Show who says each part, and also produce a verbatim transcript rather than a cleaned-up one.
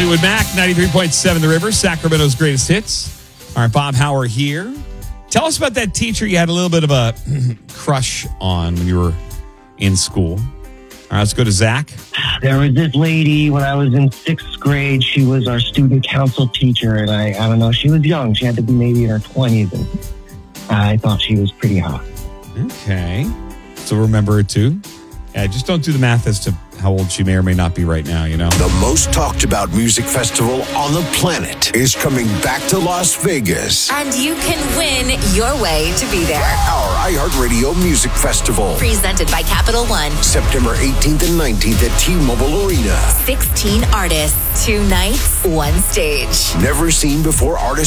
Speaker 1: Fleetwood Mac, ninety-three point seven The River, Sacramento's greatest hits. All right, Bob Hauer here. Tell us about that teacher you had a little bit of a crush on when you were in school. All right, let's go to Zach.
Speaker 2: There was this lady when I was in sixth grade. She was our student council teacher, and I, I don't know, she was young. She had to be maybe in her twenties, and I thought she was pretty hot.
Speaker 1: Okay. So remember it too. Yeah, just don't do the math as to how old she may or may not be right now, you know?
Speaker 3: The most talked about music festival on the planet is coming back to Las Vegas.
Speaker 4: And you can win your way to be there.
Speaker 3: Our iHeartRadio Music Festival.
Speaker 4: Presented by Capital One.
Speaker 3: September eighteenth and nineteenth at T-Mobile Arena.
Speaker 4: sixteen artists, two nights, one stage.
Speaker 3: Never seen before artists